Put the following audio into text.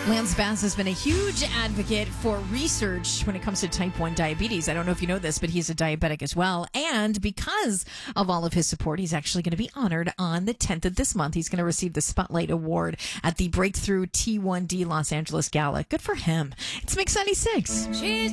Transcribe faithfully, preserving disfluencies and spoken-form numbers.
Lance Bass has been a huge advocate for research when it comes to type one diabetes. I don't know if you know this, but he's a diabetic as well. And because of all of his support, he's actually going to be honored on the tenth of this month. He's going to receive the Spotlight Award at the Breakthrough T one D Los Angeles Gala. Good for him. It's Mix ninety-six. She's